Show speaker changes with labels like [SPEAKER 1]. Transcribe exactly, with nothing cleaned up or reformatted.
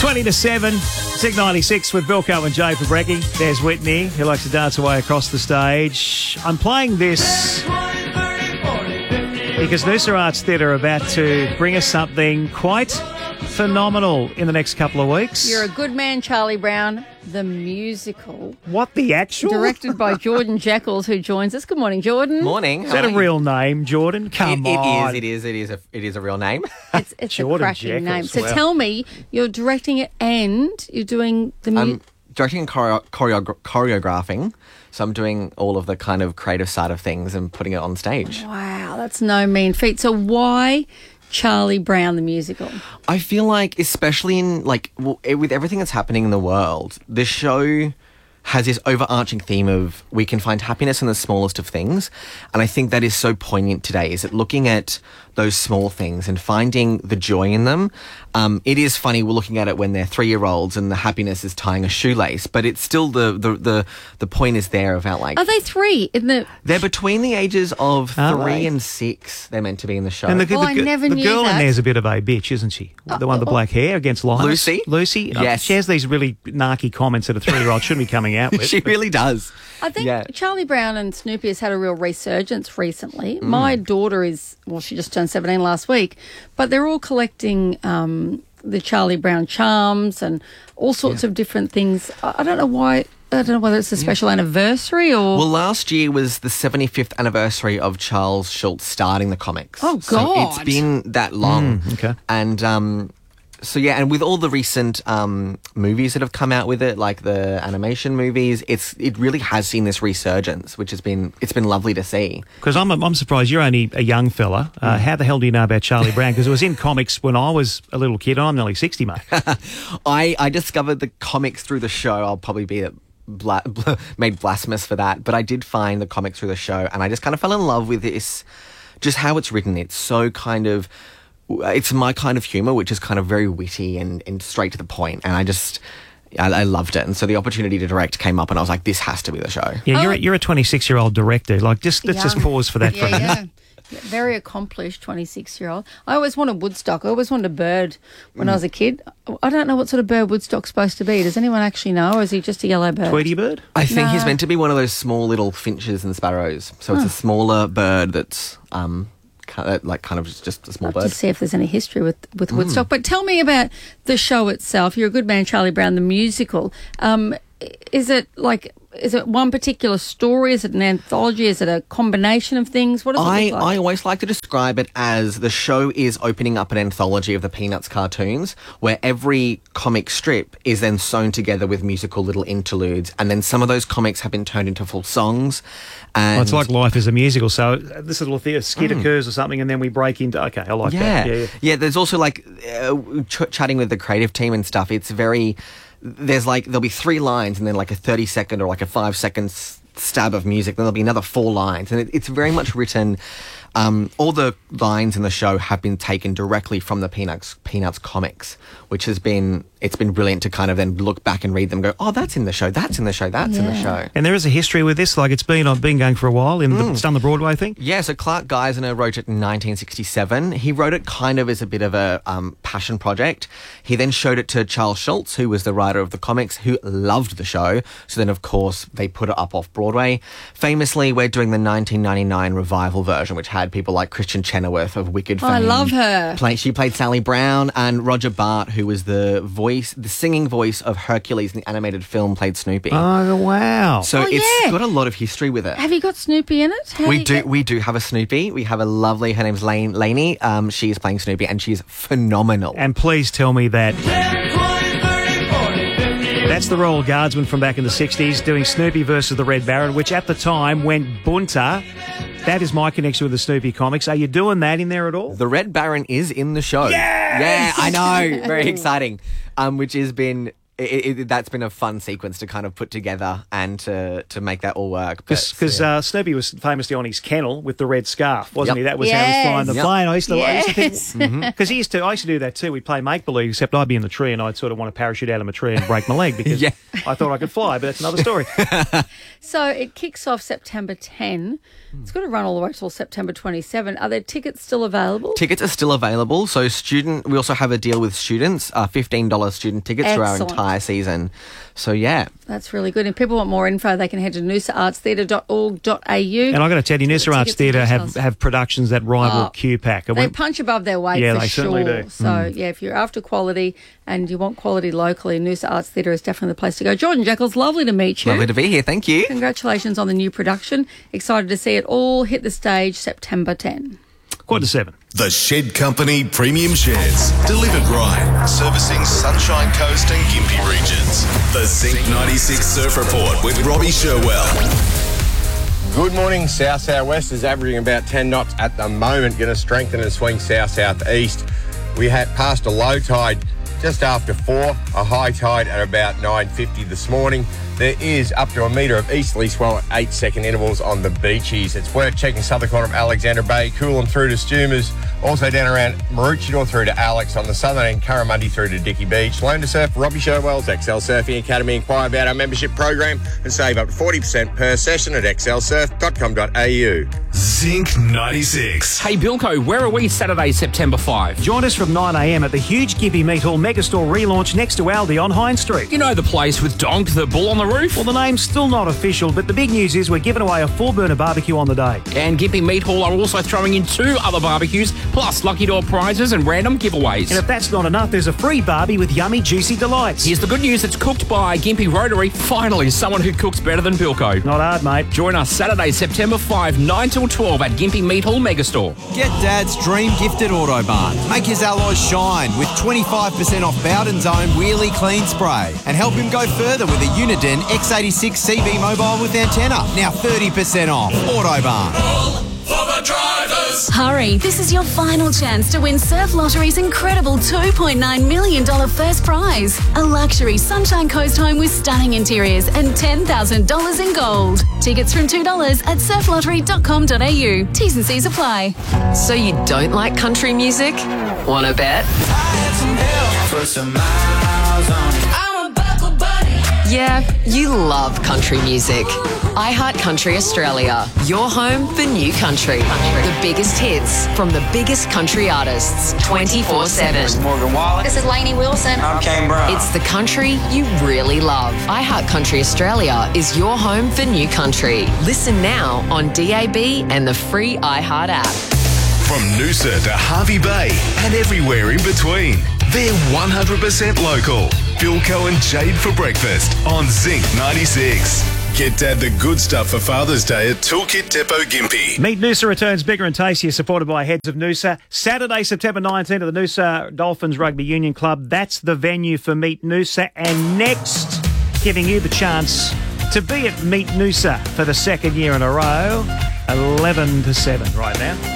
[SPEAKER 1] twenty to seven, Sig ninety-six with Bilko and Jay for Brekkie. There's Whitney, who likes to dance away across the stage. I'm playing this because Noosa Arts Theatre are about to bring us something quite phenomenal in the next couple of weeks.
[SPEAKER 2] You're a Good Man, Charlie Brown, the musical.
[SPEAKER 1] What, the actual?
[SPEAKER 2] Directed by Jordan Jackals, who joins us. Good morning, Jordan.
[SPEAKER 3] Morning.
[SPEAKER 1] Is that a real name, Jordan? Come
[SPEAKER 3] it,
[SPEAKER 1] on.
[SPEAKER 3] It is, it is, it is a, it is a real name.
[SPEAKER 2] It's, it's a
[SPEAKER 1] Jordan
[SPEAKER 2] cracking
[SPEAKER 1] Jackals,
[SPEAKER 2] name. So
[SPEAKER 1] wow.
[SPEAKER 2] tell me, you're directing it and you're doing the music.
[SPEAKER 3] I'm directing and choreo- choreo- choreographing, so I'm doing all of the kind of creative side of things and putting it on stage.
[SPEAKER 2] Wow, that's no mean feat. So why Charlie Brown, the musical?
[SPEAKER 3] I feel like, especially in, like, well, with everything that's happening in the world, the show has this overarching theme of we can find happiness in the smallest of things. And I think that is so poignant today, is that looking at those small things and finding the joy in them. Um, it is funny, we're looking at it when they're three-year-olds and the happiness is tying a shoelace, but it's still the, the, the, the point is there about, like...
[SPEAKER 2] Are they three in the...
[SPEAKER 3] They're between the ages of
[SPEAKER 1] Are
[SPEAKER 3] three
[SPEAKER 1] they?
[SPEAKER 3] and six. They're meant to be in the show.
[SPEAKER 1] And the,
[SPEAKER 2] Well,
[SPEAKER 1] the,
[SPEAKER 2] I
[SPEAKER 1] the,
[SPEAKER 2] never
[SPEAKER 1] the
[SPEAKER 2] knew
[SPEAKER 1] girl in
[SPEAKER 2] that.
[SPEAKER 1] there's a bit of a bitch, isn't she? The one with the black hair against Linus.
[SPEAKER 3] Lucy?
[SPEAKER 1] Lucy?
[SPEAKER 3] Yes.
[SPEAKER 1] She has these really narky comments that a three-year-old shouldn't be coming out with.
[SPEAKER 3] She really does.
[SPEAKER 2] I think
[SPEAKER 3] Yeah.
[SPEAKER 2] Charlie Brown and Snoopy has had a real resurgence recently.
[SPEAKER 3] Mm.
[SPEAKER 2] My daughter is, well, she just turned seventeen last week, but they're all collecting um, the Charlie Brown charms and all sorts
[SPEAKER 3] Yeah.
[SPEAKER 2] of different things. I, I don't know why. I don't know whether it's a special anniversary or...
[SPEAKER 3] Well, last year was the seventy-fifth anniversary of Charles Schulz starting the comics.
[SPEAKER 2] Oh,
[SPEAKER 3] So
[SPEAKER 2] God.
[SPEAKER 3] it's been that long.
[SPEAKER 1] Mm, okay.
[SPEAKER 3] And um, so, yeah, and with all the recent um, movies that have come out with it, like the animation movies, it's it really has seen this resurgence, which has been, it's been lovely to see.
[SPEAKER 1] Because I'm, I'm surprised you're only a young fella. Uh, how the hell do you know about Charlie Brown? Because it was in comics when I was a little kid. I'm nearly sixty, mate.
[SPEAKER 3] I, I discovered the comics through the show. I'll probably be bla- bla- made blasphemous for that, but I did find the comics through the show, and I just kind of fell in love with this, just how it's written. It's so kind of, it's my kind of humour, which is kind of very witty and, and straight to the point, and I just, I, I loved it. And so the opportunity to direct came up, and I was like, this has to be the show.
[SPEAKER 1] Yeah, you're,
[SPEAKER 2] Oh.
[SPEAKER 1] a, you're a twenty-six-year-old director. Like, just let's just
[SPEAKER 2] Young.
[SPEAKER 1] pause for that for a
[SPEAKER 2] Yeah,
[SPEAKER 1] minute.
[SPEAKER 2] yeah. Yeah, very accomplished twenty-six-year-old. I always wanted Woodstock. I always wanted a bird when I was a kid. I don't know what sort of bird Woodstock's supposed to be. Does anyone actually know, or is he just a yellow bird?
[SPEAKER 1] Tweety bird?
[SPEAKER 3] I think he's
[SPEAKER 2] Nah.
[SPEAKER 3] meant to be one of those small little finches and sparrows. So it's a smaller bird that's um, kind of, like kind of just a small
[SPEAKER 2] I'll
[SPEAKER 3] bird.
[SPEAKER 2] just see if there's any history with, with
[SPEAKER 1] Mm.
[SPEAKER 2] Woodstock. But tell me about the show itself. You're a Good Man, Charlie Brown, the musical. Um, is it like... Is it one particular story? Is it an anthology? Is it a combination of things? What does it
[SPEAKER 3] I,
[SPEAKER 2] look like?
[SPEAKER 3] I always like to describe it as the show is opening up an anthology of the Peanuts cartoons, where every comic strip is then sewn together with musical little interludes, and then some of those comics have been turned into full songs. And
[SPEAKER 1] Well, it's like life is a musical. So uh, this little thing, a skit occurs or something, and then we break into. Okay, I like
[SPEAKER 3] yeah.
[SPEAKER 1] that. Yeah, yeah.
[SPEAKER 3] yeah. There's also like uh, ch- chatting with the creative team and stuff. It's very. There's like there'll be three lines and then like a thirty second or like a five second s- stab of music. Then there'll be another four lines, and it, it's very much written. Um, all the lines in the show have been taken directly from the Peanuts Peanuts comics, which has been it's been brilliant to kind of then look back and read them. And go, oh, that's in the show. That's in the show. That's in the
[SPEAKER 2] Yeah.
[SPEAKER 3] show.
[SPEAKER 1] And there is a history with this. Like, it's been on, been going for a while. In the, it's done the Broadway thing.
[SPEAKER 3] Yeah, so Clark Geisner wrote it in nineteen sixty-seven. He wrote it kind of as a bit of a um, passion project. He then showed it to Charles Schulz, who was the writer of the comics, who loved the show. So then, of course, they put it up off Broadway. Famously, we're doing the nineteen ninety-nine revival version, which had people like Christian Chenoweth of Wicked
[SPEAKER 2] Oh, I
[SPEAKER 3] fame.
[SPEAKER 2] love her.
[SPEAKER 3] Play, she played Sally Brown, and Roger Bart, who was the voice, the singing voice of Hercules in the animated film, played Snoopy.
[SPEAKER 1] Oh, wow.
[SPEAKER 3] so
[SPEAKER 2] Oh,
[SPEAKER 3] it's
[SPEAKER 2] yeah.
[SPEAKER 3] got a lot of history with it.
[SPEAKER 2] Have you got Snoopy in it? How
[SPEAKER 3] We
[SPEAKER 2] you
[SPEAKER 3] do.
[SPEAKER 2] get-
[SPEAKER 3] We do have a Snoopy. We have a lovely. Her name's Lane. Lainey. Um, she is playing Snoopy, and she's phenomenal.
[SPEAKER 1] And please tell me that that's the Royal Guardsman from back in the sixties doing Snoopy versus the Red Baron, which at the time went bunter. That is my connection with the Snoopy comics. Are you doing that in there at all?
[SPEAKER 3] The Red Baron is in the show.
[SPEAKER 1] Yes!
[SPEAKER 3] Yeah, I know. Very exciting. Um, which has been it, it, that's been a fun sequence to kind of put together and to to make that all work.
[SPEAKER 1] Because
[SPEAKER 3] yeah.
[SPEAKER 1] uh, Snoopy was famously on his kennel with the red scarf, wasn't
[SPEAKER 3] Yep.
[SPEAKER 1] he? That was
[SPEAKER 2] Yes.
[SPEAKER 1] how he was flying the
[SPEAKER 3] Yep.
[SPEAKER 1] plane. I used to, I used to think,
[SPEAKER 2] Yes.
[SPEAKER 1] because he used to, I used to do that too. We'd play make believe, except I'd be in the tree and I'd sort of want to parachute out of my tree and break my leg because
[SPEAKER 3] Yeah.
[SPEAKER 1] I thought I could fly, but that's another story.
[SPEAKER 2] So it kicks off September tenth. It's going to run all the way till September twenty-seventh. Are there tickets still available?
[SPEAKER 3] Tickets are still available. So student, we also have a deal with students, uh, fifteen dollars student tickets for our
[SPEAKER 2] Excellent.
[SPEAKER 3] entire season. So yeah.
[SPEAKER 2] That's really good. If people want more info, they can head to noosa arts theatre dot org dot a u.
[SPEAKER 1] And I've got to tell you, Noosa Arts
[SPEAKER 2] Tickets and
[SPEAKER 1] Theatre have,
[SPEAKER 2] details.
[SPEAKER 1] have productions that rival
[SPEAKER 2] Oh,
[SPEAKER 1] Q PAC. I
[SPEAKER 2] They
[SPEAKER 1] went-
[SPEAKER 2] punch above their weight
[SPEAKER 1] Yeah,
[SPEAKER 2] for
[SPEAKER 1] they
[SPEAKER 2] sure.
[SPEAKER 1] certainly do. Mm.
[SPEAKER 2] So, yeah, if you're after quality and you want quality locally, Noosa Arts Theatre is definitely the place to go. Jordan Jekyll's, lovely to meet you.
[SPEAKER 3] Lovely to be here. Thank you.
[SPEAKER 2] Congratulations on the new production. Excited to see it all hit the stage September tenth.
[SPEAKER 1] Quarter to seven.
[SPEAKER 4] The Shed Company Premium Sheds. Delivered right. Servicing Sunshine Coast and Gympie regions. The Zinc ninety-six Surf Report with Robbie Sherwell.
[SPEAKER 5] Good morning. South southwest is averaging about ten knots at the moment. Going to strengthen and swing south southeast. We had passed a low tide just after four, a high tide at about nine fifty this morning. There is up to a metre of easterly swell at eight second intervals on the beaches. It's worth checking southern corner of Alexander Bay, Coolum through to Stumas, also down around Maroochydore through to Alex, on the southern end, Curramundi through to Dicky Beach. Learn to surf, Robbie Sherwell's X L Surfing Academy. Inquire about our membership program and save up to forty percent per session at x l surf dot com dot a u.
[SPEAKER 4] Zinc ninety-six.
[SPEAKER 6] Hey Bilko, where are we Saturday, September fifth?
[SPEAKER 1] Join us from nine a m at the huge Gympie Meat Hall Megastore relaunch next to Aldi on Hine Street.
[SPEAKER 6] You know the place with Donk, the bull on the roof?
[SPEAKER 1] Well, the name's still not official, but the big news is we're giving away a four-burner barbecue on the day.
[SPEAKER 6] And Gympie Meat Hall are also throwing in two other barbecues, plus lucky door prizes and random giveaways.
[SPEAKER 1] And if that's not enough, there's a free barbie with yummy, juicy delights.
[SPEAKER 6] Here's the good news, it's cooked by Gympie Rotary. Finally, someone who cooks better than Bilko.
[SPEAKER 1] Not hard, mate.
[SPEAKER 6] Join us Saturday, September fifth, nine till twelve at Gympie Meat Hall Megastore.
[SPEAKER 7] Get Dad's dream gifted Autobarn. Make his alloys shine with twenty-five percent off Bowden's own Wheelie Clean Spray. And help him go further with a Uniden X eighty-six C V mobile with antenna. Now thirty percent off. Autobarn.
[SPEAKER 8] Hurry, this is your final chance to win Surf Lottery's incredible two point nine million dollars first prize. A luxury Sunshine Coast home with stunning interiors and ten thousand dollars in gold. Tickets from two dollars at surf lottery dot com dot a u. T's and C's apply.
[SPEAKER 9] So you don't like country music? Wanna bet? Yeah, you love country music. iHeartCountry Australia, your home for new country. The biggest hits from the biggest country artists, twenty-four seven.
[SPEAKER 10] Morgan Wallen.
[SPEAKER 11] This is Lainey Wilson.
[SPEAKER 10] I'm Kane Brown.
[SPEAKER 9] It's the country you really love. iHeartCountry Australia is your home for new country. Listen now on D A B and the free iHeart app.
[SPEAKER 4] From Noosa to Harvey Bay and everywhere in between. They're one hundred percent local. Bilko and Jade for breakfast on Zinc ninety-six. Get Dad the good stuff for Father's Day at Toolkit Depot Gympie.
[SPEAKER 1] Meet Noosa returns bigger and tastier, supported by Heads of Noosa. Saturday, September nineteenth at the Noosa Dolphins Rugby Union Club. That's the venue for Meet Noosa. And next, giving you the chance to be at Meet Noosa for the second year in a row, eleven to seven right now.